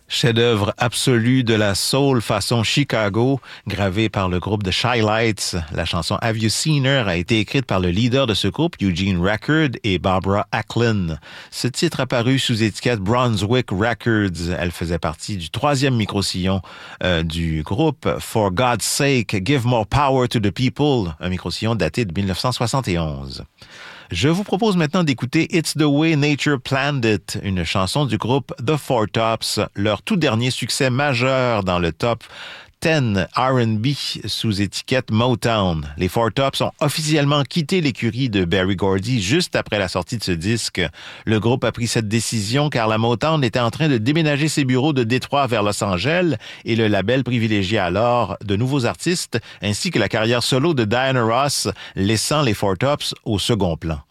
Chef-d'œuvre absolu de la soul façon Chicago, gravé par le groupe The Chi-Lites. La chanson Have You Seen Her a été écrite par le leader de ce groupe, Eugene Record, et Barbara Acklin. Ce titre apparu sous étiquette Brunswick Records. Elle faisait partie du troisième micro-sillon du groupe For God's Sake, Give More Power to the People, un micro-sillon daté de 1971. Je vous propose maintenant d'écouter It's the Way Nature Planned It, une chanson du groupe The Four Tops, leur tout dernier succès majeur dans le top 10 R&B sous étiquette Motown. Les Four Tops ont officiellement quitté l'écurie de Berry Gordy juste après la sortie de ce disque. Le groupe a pris cette décision car la Motown était en train de déménager ses bureaux de Détroit vers Los Angeles et le label privilégiait alors de nouveaux artistes ainsi que la carrière solo de Diana Ross, laissant les Four Tops au second plan.